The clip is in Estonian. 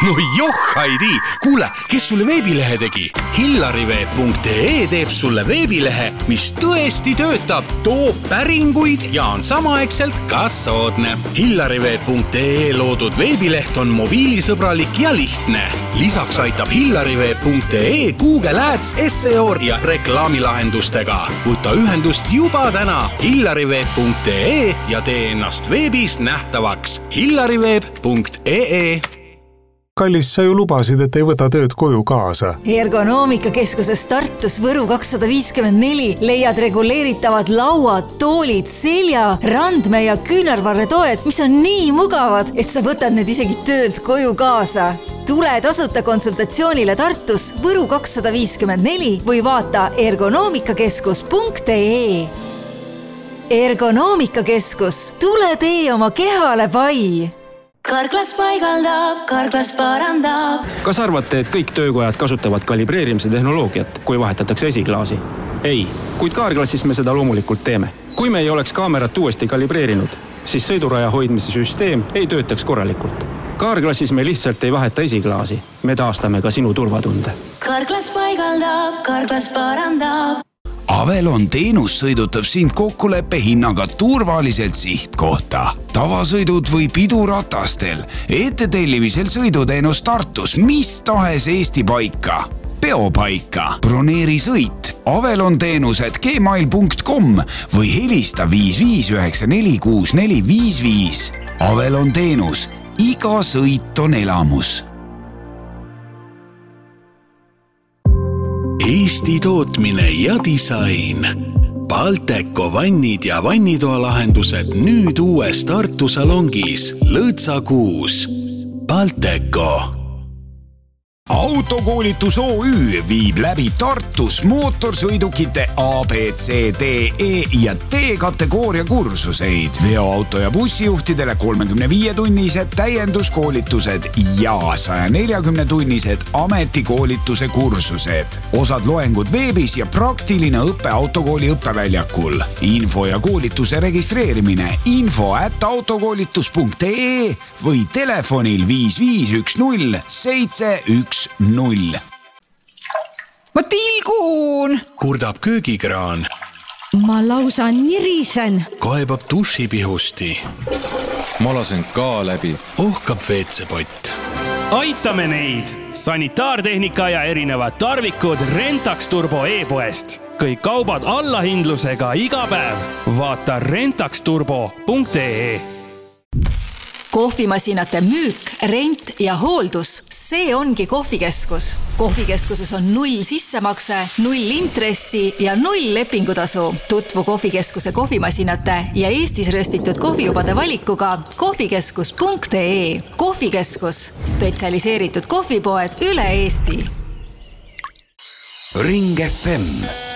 No Haidi, kuule, kes sulle veebilehe tegi? Hillariveeb.ee teeb sulle veebilehe, mis tõesti töötab, toob päringuid ja on samaaegselt ka soodne. Hillariveeb.ee loodud veebileht on mobiilisõbralik ja lihtne. Lisaks aitab Hillariveeb.ee Google Ads, SEO ja reklaamilahendustega. Võta ühendust juba täna Hillariveeb.ee ja tee ennast veebis nähtavaks. Hillariveeb.ee. Kallis, sa ju lubasid, et ei võta tööd koju kaasa. Ergonoomikakeskuses Tartus Võru 254 leiad reguleeritavad lauad, toolid, selja, randme ja küünarvarretoed, mis on nii mugavad, et sa võtad need isegi töölt koju kaasa. Tule tasuta konsultatsioonile Tartus Võru 254 või vaata ergonoomikakeskus.ee. Ergonoomikakeskus, tule tee oma kehale pai! Karklas paigaldab, Karklas parandab. Kas arvate, et kõik töökojad kasutavad kalibreerimise tehnoloogiat, kui vahetatakse esiklaasi? Ei, kuid Karklassis me seda loomulikult teeme. Kui me ei oleks kaamerat uuesti kalibreerinud, siis sõiduraja hoidmise süsteem ei töötaks korralikult. Karklassis me lihtsalt ei vaheta esiklaasi. Me taastame ka sinu turvatunde. Karklas paigaldab, Karklas parandab. Avelon teenus sõidutab sind kokkuleppe hinnaga turvaliselt sihtkohta. Tavasõidud või piduratastel, ettetellimisel sõiduteenus Tartus, mis tahes Eesti paika. Peopaika, broneeri sõit, Avelon teenused gmail.com või helista 55946455. Avelon teenus, iga sõit on elamus. Eesti tootmine ja disain. Balteco vannid ja vannitoa lahendused nüüd uues Tartu salongis Lõõtsa 6. Balteco. Autokoolitus OÜ viib läbi Tartus mootorsõidukite A, B, C, D, E ja D-kategooria kursuseid. Veoauto ja bussijuhtidele 35-tunnised täienduskoolitused ja 140-tunnised ametikoolituse kursused. Osad loengud veebis ja praktiline õppe autokooli õppeväljakul. Info ja koolituse registreerimine info@autokoolitus.ee või telefonil 5510 710. Ma tilgun! Kurdab köögikraan. Ma lausa nirisen. Kaebab dušipihusti. Ma lasen ka läbi. Ohkab veetsepott. Aitame neid! Sanitaartehnika ja erinevad tarvikud Rentax Turbo e-poest. Kõik kaubad allahindlusega iga päev. Vaata rentaxturbo.ee. Kohvimasinate müük, rent ja hooldus, see ongi kohvikeskus. Kohvikeskuses on 0 sissemakse, 0 intressi ja 0 lepingutasu. Tutvu kohvikeskuse kohvimasinate ja Eestis röstitud kohvijubade valikuga kohvikeskus.ee. Kohvikeskus, spetsialiseeritud kohvipoed üle Eesti. Ring FM